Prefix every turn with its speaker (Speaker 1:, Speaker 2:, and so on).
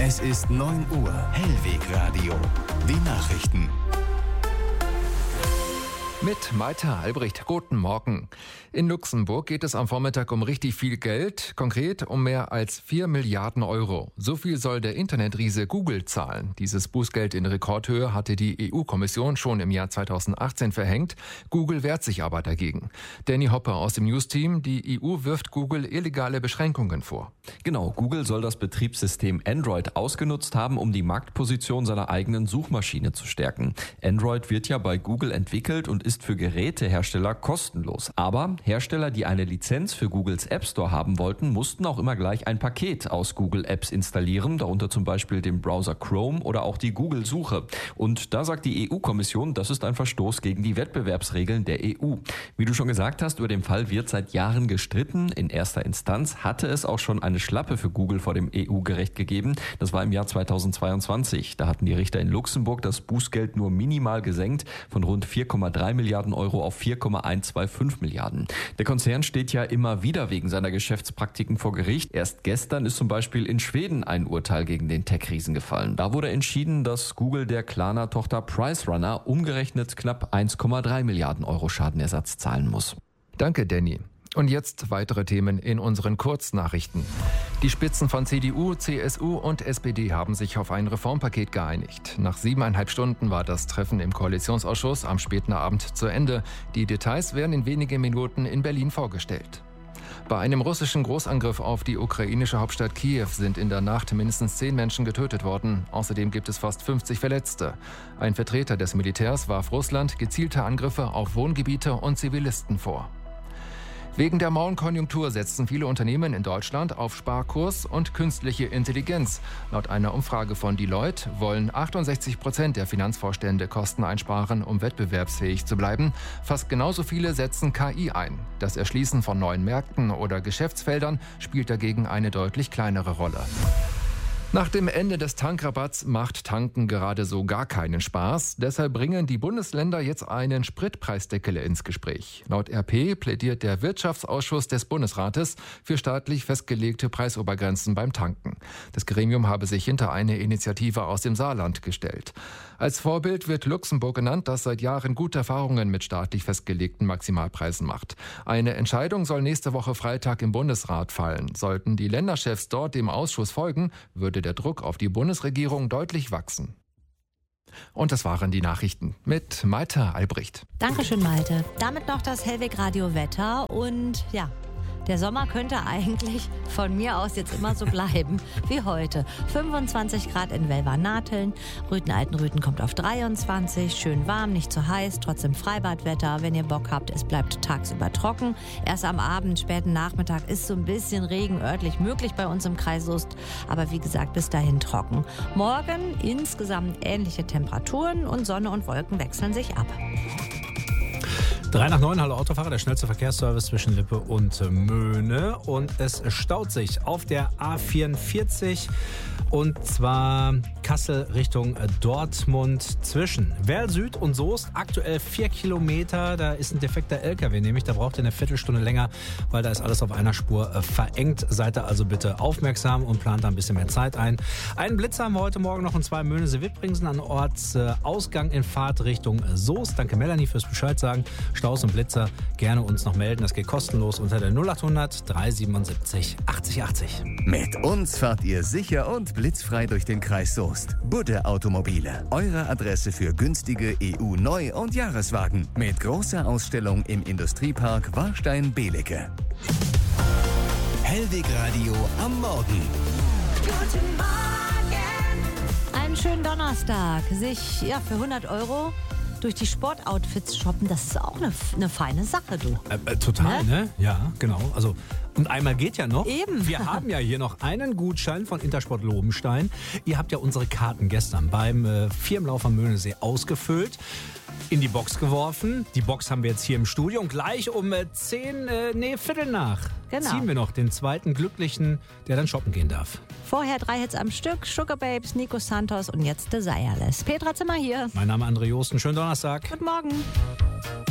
Speaker 1: Es ist 9 Uhr. Hellwegradio. Die Nachrichten.
Speaker 2: Mit Malte Albrecht. Guten Morgen. In Luxemburg geht es am Vormittag um richtig viel Geld, konkret um mehr als 4 Milliarden Euro. So viel soll der Internetriese Google zahlen. Dieses Bußgeld in Rekordhöhe hatte die EU-Kommission schon im Jahr 2018 verhängt. Google wehrt sich aber dagegen. Danny Hopper aus dem News-Team. Die EU wirft Google illegale Beschränkungen vor.
Speaker 3: Genau, Google soll das Betriebssystem Android ausgenutzt haben, um die Marktposition seiner eigenen Suchmaschine zu stärken. Android wird ja bei Google entwickelt und ist für Gerätehersteller kostenlos. Aber Hersteller, die eine Lizenz für Googles App Store haben wollten, mussten auch immer gleich ein Paket aus Google Apps installieren, darunter zum Beispiel den Browser Chrome oder auch die Google-Suche. Und da sagt die EU-Kommission, das ist ein Verstoß gegen die Wettbewerbsregeln der EU. Wie du schon gesagt hast, über den Fall wird seit Jahren gestritten. In erster Instanz hatte es auch schon eine Schlappe für Google vor dem EU-Gericht gegeben. Das war im Jahr 2022. Da hatten die Richter in Luxemburg das Bußgeld nur minimal gesenkt, von rund 4,3 Milliarden Euro auf 4,125 Milliarden. Der Konzern steht ja immer wieder wegen seiner Geschäftspraktiken vor Gericht. Erst gestern ist zum Beispiel in Schweden ein Urteil gegen den Tech-Riesen gefallen. Da wurde entschieden, dass Google der Klarna-Tochter PriceRunner umgerechnet knapp 1,3 Milliarden Euro Schadenersatz zahlen muss.
Speaker 2: Danke, Danny. Und jetzt weitere Themen in unseren Kurznachrichten. Die Spitzen von CDU, CSU und SPD haben sich auf ein Reformpaket geeinigt. Nach 7,5 Stunden war das Treffen im Koalitionsausschuss am späten Abend zu Ende. Die Details werden in wenigen Minuten in Berlin vorgestellt. Bei einem russischen Großangriff auf die ukrainische Hauptstadt Kiew sind in der Nacht mindestens 10 Menschen getötet worden. Außerdem gibt es fast 50 Verletzte. Ein Vertreter des Militärs warf Russland gezielte Angriffe auf Wohngebiete und Zivilisten vor. Wegen der Maulenkonjunktur setzen viele Unternehmen in Deutschland auf Sparkurs und künstliche Intelligenz. Laut einer Umfrage von Deloitte wollen 68% der Finanzvorstände Kosten einsparen, um wettbewerbsfähig zu bleiben. Fast genauso viele setzen KI ein. Das Erschließen von neuen Märkten oder Geschäftsfeldern spielt dagegen eine deutlich kleinere Rolle. Nach dem Ende des Tankrabatts macht Tanken gerade so gar keinen Spaß. Deshalb bringen die Bundesländer jetzt einen Spritpreisdeckel ins Gespräch. Laut RP plädiert der Wirtschaftsausschuss des Bundesrates für staatlich festgelegte Preisobergrenzen beim Tanken. Das Gremium habe sich hinter eine Initiative aus dem Saarland gestellt. Als Vorbild wird Luxemburg genannt, das seit Jahren gute Erfahrungen mit staatlich festgelegten Maximalpreisen macht. Eine Entscheidung soll nächste Woche Freitag im Bundesrat fallen. Sollten die Länderchefs dort dem Ausschuss folgen, würde der Druck auf die Bundesregierung deutlich wachsen. Und das waren die Nachrichten mit Malte Albrecht.
Speaker 4: Dankeschön, Malte. Damit noch das Hellweg-Radio-Wetter und ja, der Sommer könnte eigentlich von mir aus jetzt immer so bleiben wie heute. 25 Grad in Welver-Nateln, Rüthen-Altenrüthen kommt auf 23, schön warm, nicht zu heiß, trotzdem Freibadwetter, wenn ihr Bock habt. Es bleibt tagsüber trocken. Erst am Abend, späten Nachmittag ist so ein bisschen Regen örtlich möglich bei uns im Kreis Soest, aber wie gesagt, bis dahin trocken. Morgen insgesamt ähnliche Temperaturen und Sonne und Wolken wechseln sich ab.
Speaker 5: 3 nach 9, hallo Autofahrer, der schnellste Verkehrsservice zwischen Lippe und Möhne. Und es staut sich auf der A44 und zwar Kassel Richtung Dortmund zwischen Werl Süd und Soest. Aktuell 4 Kilometer, da ist ein defekter LKW nämlich, da braucht ihr eine Viertelstunde länger, weil da ist alles auf einer Spur verengt. Seid da also bitte aufmerksam und plant da ein bisschen mehr Zeit ein. Einen Blitz haben wir heute Morgen noch und 2 Möhne-Wittbringsen an Ortsausgang in Fahrtrichtung Soest. Danke Melanie fürs Bescheid sagen. Staus und Blitzer gerne uns noch melden. Das geht kostenlos unter der 0800 377 80 80.
Speaker 1: Mit uns fahrt ihr sicher und blitzfrei durch den Kreis Soest. Budde Automobile. Eure Adresse für günstige EU-Neu- und Jahreswagen. Mit großer Ausstellung im Industriepark Warstein-Belecke. Hellwegradio am Morgen.
Speaker 4: Guten Morgen! Einen schönen Donnerstag. Sich für 100 € durch die Sportoutfits shoppen, das ist auch eine feine Sache, du.
Speaker 5: Total, ne? Ja, genau. Also, und einmal geht ja noch.
Speaker 4: Eben.
Speaker 5: Wir haben ja hier noch einen Gutschein von Intersport Lobenstein. Ihr habt ja unsere Karten gestern beim Firmenlauf am Möhnesee ausgefüllt, in die Box geworfen. Die Box haben wir jetzt hier im Studio und gleich um Viertel nach ziehen wir noch den zweiten Glücklichen, der dann shoppen gehen darf.
Speaker 4: Vorher 3 Hits am Stück, Sugar Babes, Nico Santos und jetzt Desireless. Petra Zimmer hier.
Speaker 5: Mein Name ist André Josten, schönen Donnerstag.
Speaker 4: Guten Morgen.